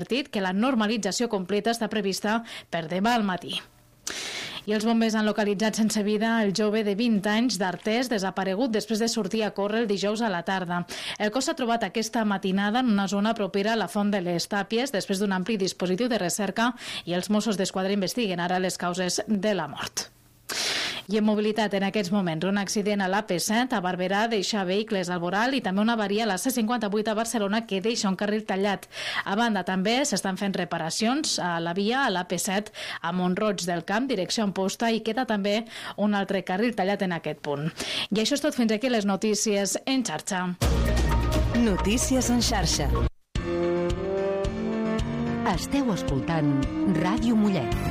que la normalització completa està prevista per demà al matí. I els bombers han localitzat sense vida el jove de 20 anys d'Artés desaparegut després de sortir a córrer el dijous a la tarda. El cos s'ha trobat aquesta matinada en una zona propera a la Font de les Tàpies després d'un ampli dispositiu de recerca i els Mossos d'Esquadra investiguen ara les causes de la mort. I en mobilitat, en aquests moments, un accident a l'AP7 a Barberà deixa vehicles al voral i també una avaria a la C58 a Barcelona que deixa un carril tallat. A banda, també s'estan fent reparacions a la via a l'AP7 a Mont-roig del Camp, direcció Amposta, i queda també un altre carril tallat en aquest punt. I això és tot, fins aquí les notícies en xarxa. Notícies en xarxa. Esteu escoltant Ràdio Mollet.